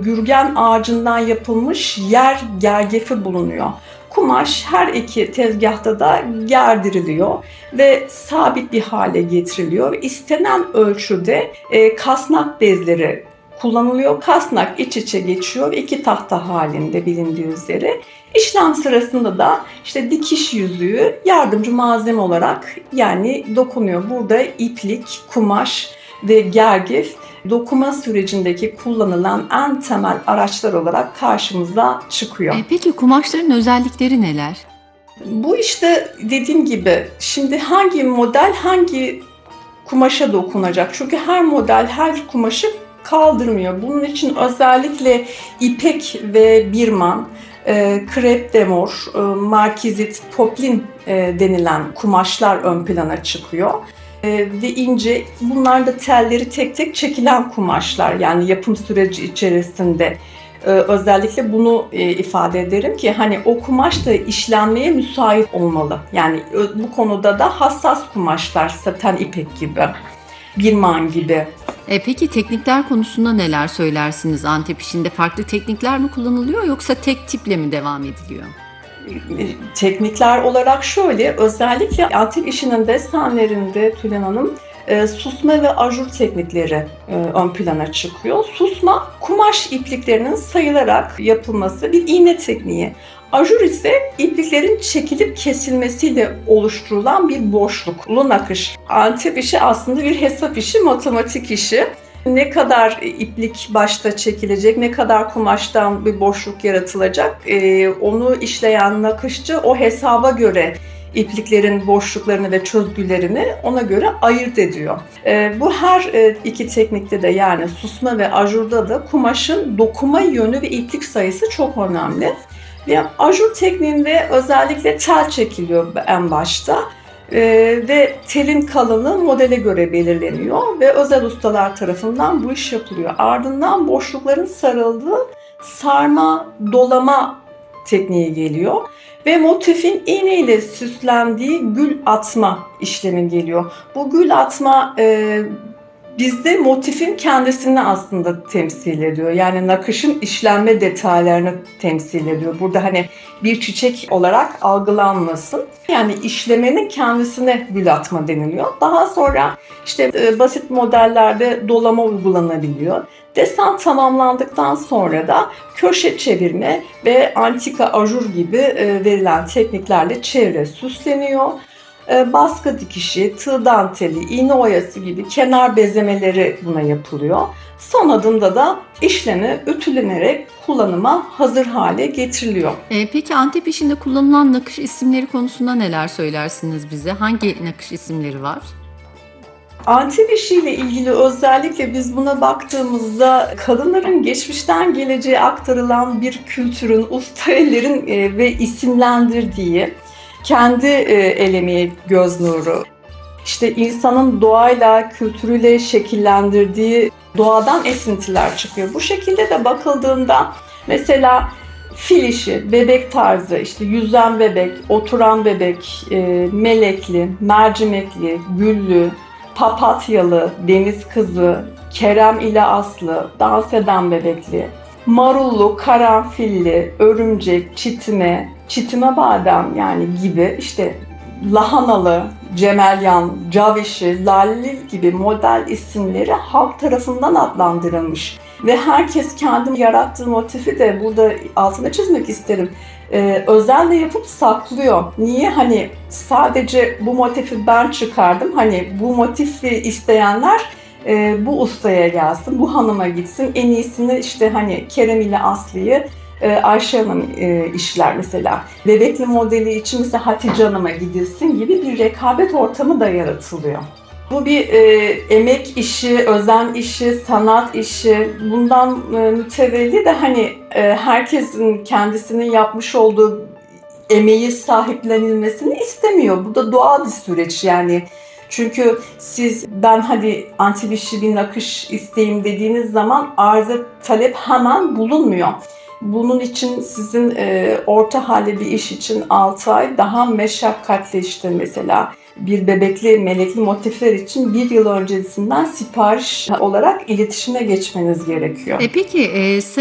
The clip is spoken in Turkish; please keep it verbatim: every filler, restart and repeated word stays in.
Gürgen ağacından yapılmış yer gergefi bulunuyor. Kumaş her iki tezgahta da gerdiriliyor ve sabit bir hale getiriliyor. İstenen ölçüde e, kasnak bezleri kullanılıyor. Kasnak iç içe geçiyor. İki tahta halinde bilindiği üzere. İşlem sırasında da işte dikiş yüzüğü yardımcı malzeme olarak yani dokunuyor. Burada iplik, kumaş ve gergif dokuma sürecindeki kullanılan en temel araçlar olarak karşımıza çıkıyor. E, peki kumaşların özellikleri neler? Bu işte dediğim gibi şimdi hangi model hangi kumaşa dokunacak? Çünkü her model her kumaşı kaldırmıyor. Bunun için özellikle ipek ve birman, e, krep de mor, e, markizit, poplin e, denilen kumaşlar ön plana çıkıyor. E, ve ince, bunlar da telleri tek tek çekilen kumaşlar. Yani yapım süreci içerisinde e, özellikle bunu e, ifade ederim ki hani o kumaş da işlenmeye müsait olmalı. Yani e, bu konuda da hassas kumaşlar, saten ipek gibi, birman gibi. E, peki teknikler konusunda neler söylersiniz? Antep işinde farklı teknikler mi kullanılıyor yoksa tek tiple mi devam ediliyor? Teknikler olarak şöyle, özellikle Antep işinin desenlerinde Tülen Hanım e, susma ve ajur teknikleri e, ön plana çıkıyor. Susma, kumaş ipliklerinin sayılarak yapılması bir iğne tekniği. Ajur ise ipliklerin çekilip kesilmesiyle oluşturulan bir boşluklu nakış. Antep işi aslında bir hesap işi, matematik işi. Ne kadar iplik başta çekilecek, ne kadar kumaştan bir boşluk yaratılacak, ee, onu işleyen nakışçı o hesaba göre ipliklerin boşluklarını ve çözgülerini ona göre ayırt ediyor. Ee, bu her e, iki teknikte de yani susma ve ajurda da kumaşın dokuma yönü ve iplik sayısı çok önemli. Ve ajur tekniğinde özellikle tel çekiliyor en başta. Ee, ve telin kalınlığı modele göre belirleniyor ve özel ustalar tarafından bu iş yapılıyor. Ardından boşlukların sarıldığı sarma, dolama tekniği geliyor ve motifin iğne ile süslendiği gül atma işlemi geliyor. Bu gül atma e, bizde motifin kendisini aslında temsil ediyor. Yani nakışın işlenme detaylarını temsil ediyor. Burada hani bir çiçek olarak algılanmasın. Yani işlemenin kendisine gül atma deniliyor. Daha sonra işte e, basit modellerde dolama uygulanabiliyor. Desen tamamlandıktan sonra da köşe çevirme ve antika ajur gibi e, verilen tekniklerle çevre süsleniyor. Baskı dikişi, tığ danteli, iğne oyası gibi kenar bezemeleri buna yapılıyor. Son adımda da işlemi ütülenerek kullanıma hazır hale getiriliyor. E, peki Antep işinde kullanılan nakış isimleri konusunda neler söylersiniz bize? Hangi nakış isimleri var? Antep işiyle ilgili özellikle biz buna baktığımızda kadınların geçmişten geleceğe aktarılan bir kültürün, usta ellerin ve isimlendirdiği kendi el emeği, göz nuru, işte insanın doğayla, kültürüyle şekillendirdiği doğadan esintiler çıkıyor. Bu şekilde de bakıldığında mesela fil işi, bebek tarzı, işte yüzen bebek, oturan bebek, melekli, mercimekli, güllü, papatyalı, deniz kızı, Kerem ile Aslı, dans eden bebekli, marullu, karanfilli, örümcek, çitime, çitime badem yani gibi işte lahanalı, cemelyan, cavişi, lallil gibi model isimleri halk tarafından adlandırılmış. Ve herkes kendi yarattığı motifi de burada altına çizmek isterim. Ee, özenle yapıp saklıyor. Niye? Hani sadece bu motifi ben çıkardım. Hani bu motifi isteyenler e, bu ustaya gelsin, bu hanıma gitsin. En iyisini işte hani Kerem ile Aslı'yı e, Ayşe Hanım e, işler mesela. Bebekli modeli için mesela Hatice Hanım'a gidilsin gibi bir rekabet ortamı da yaratılıyor. Bu bir e, emek işi, özen işi, sanat işi. Bundan e, mütevelli de hani e, herkesin kendisinin yapmış olduğu emeği sahiplenilmesini istemiyor. Bu da doğal bir süreç yani. Çünkü siz ben hadi Antep işi bir nakış isteyeyim dediğiniz zaman arıza talep hemen bulunmuyor. Bunun için sizin e, orta halli bir iş için altı ay daha meşakkatli işte mesela bir bebekli melekli motifler için bir yıl öncesinden sipariş olarak iletişime geçmeniz gerekiyor. E, peki e,